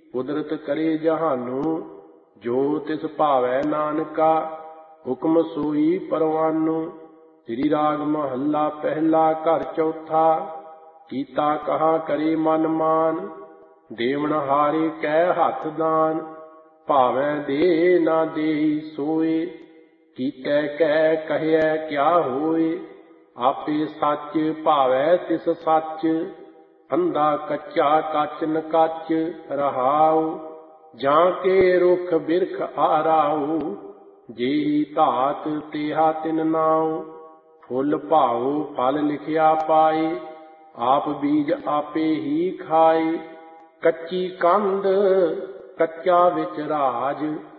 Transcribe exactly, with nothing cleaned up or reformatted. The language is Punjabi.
ਕੁਦਰਤ ਕਰੇ ਜਹਾਨੂ। ਜੋ ਤਿਸ ਭਾਵੈ ਨਾਨਕਾ ਹੁਕਮ ਸੋਈ ਪਰਵਾਨੂ। ਸ੍ਰੀ ਰਾਗ ਮਹੱਲਾ ਪਹਿਲਾ ਘਰ ਚੌਥਾ। ਕੀਤਾ ਕਹਾ ਕਰੇ ਮਨ ਮਾਨ ਦੇਵਨ ਹਾਰੇ ਕੈ ਹੱਥ ਦਾਨ। ਭਾਵੈ ਦੇ ਨਾ ਦੇਈ ਸੋਏ ਕੀਤੈ ਕੈ ਕਹਿਐ ਕਿਆ ਹੋਏ। ਆਪੇ ਸੱਚ ਭਾਵੈ ਤਿਸ ਸੱਚ ਅੰਧਾ ਕੱਚਾ ਕੱਚ ਨ ਕੱਚ ਰਹਾਉ। ਜਾਂ ਕੇ ਰੁਖ ਬਿਰਖ ਆਰਾਉ ਜਿਹੀ ਧਾਤ ਤੇਹਾ ਤਿਨ ਨਾਉ। ਫੁੱਲ ਭਾਉ ਫਲ ਲਿਖਿਆ ਪਾਏ ਆਪ ਬੀਜ ਆਪੇ ਹੀ ਖਾਏ। ਕੱਚੀ ਕੰਧ ਕੱਚਾ ਵਿੱਚ ਰਾਜ